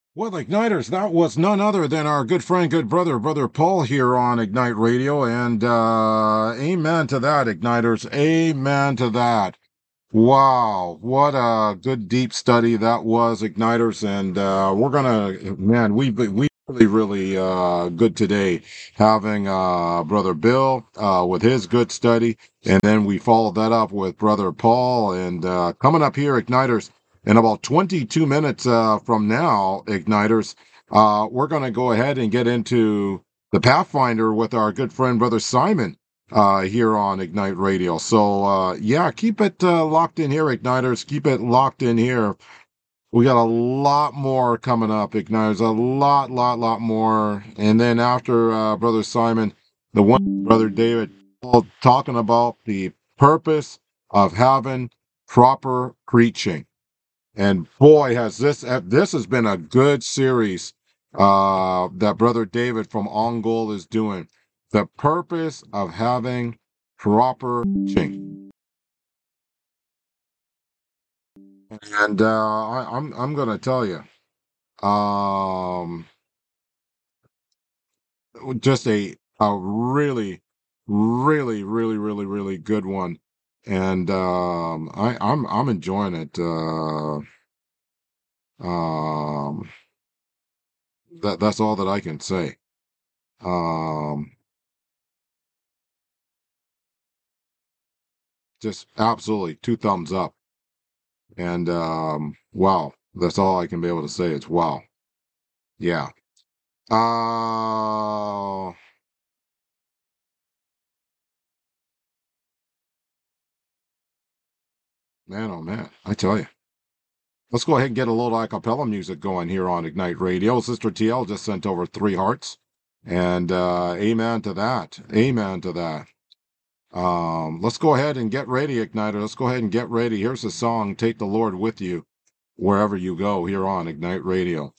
Well, Igniters, that was none other than our good friend, good brother, Brother Paul here on Ignite Radio. And amen to that, Igniters. Amen to that. Wow, what a good deep study that was, Igniters. And we're gonna, man, we really good today having Brother Bill with his good study, and then we followed that up with Brother Paul. And coming up here, Igniters, in about 22 minutes from now, Igniters, we're gonna go ahead and get into the Pathfinder with our good friend Brother Simon here on Ignite Radio. So, yeah, keep it locked in here, Igniters. Keep it locked in here. We got a lot more coming up, Igniters. A lot more. And then after Brother Simon, the one Brother David, all talking about the purpose of having proper preaching. And boy, this has been a good series that Brother David from Ongol is doing. The purpose of having proper teaching. And I'm gonna tell you, um, just a really good one. And I'm enjoying it. Um, that's all that I can say. Um, just absolutely two thumbs up. And wow, that's all I can be able to say. It's wow. Yeah. Uh man, oh man, I tell you. Let's go ahead and get a little acapella music going here on Ignite Radio. Sister TL just sent over 3 hearts. And amen to that. Amen to that. Let's go ahead and get ready, Igniter. Let's go ahead and get ready. Here's the song, Take the Lord with You wherever you go here on Ignite Radio.